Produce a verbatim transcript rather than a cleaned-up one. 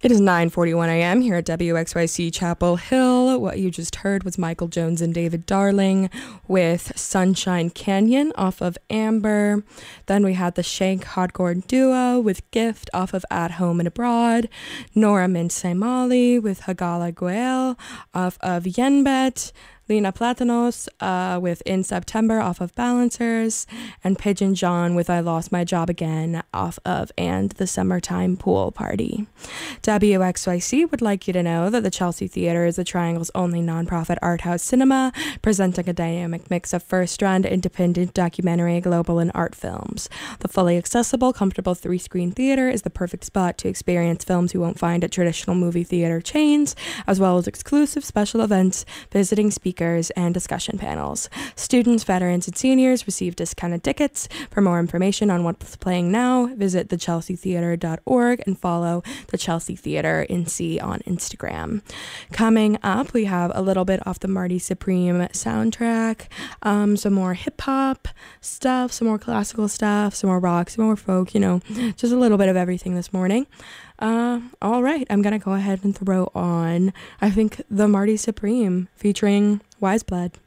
It is nine forty-one a.m. here at W X Y C Chapel Hill. What you just heard was Michael Jones and David Darling with Sunshine Canyon off of Amber. Then we had the Shank Hardcore Duo with Gift off of At Home and Abroad. Nora Minsaimali with Hagala Guel off of Yenbet. Lena Platanos uh, with In September off of Balancers, and Pigeon John with I Lost My Job Again off of And the Summertime Pool Party. W X Y C would like you to know that the Chelsea Theatre is the Triangle's only nonprofit art house cinema, presenting a dynamic mix of first-run, independent, documentary, global, and art films. The fully accessible, comfortable three-screen theatre is the perfect spot to experience films you won't find at traditional movie theatre chains, as well as exclusive special events, visiting speakers, and discussion panels. Students, veterans, and seniors receive discounted tickets. For more information on what's playing now, visit the chelsea theatre dot org and follow the Chelsea Theatre N C on Instagram. Coming up, we have a little bit off the Marty Supreme soundtrack, um, some more hip-hop stuff, some more classical stuff, some more rock, some more folk, you know, just a little bit of everything this morning. Uh, all right, I'm gonna go ahead and throw on, I think, the Marty Supreme featuring Wiseblood.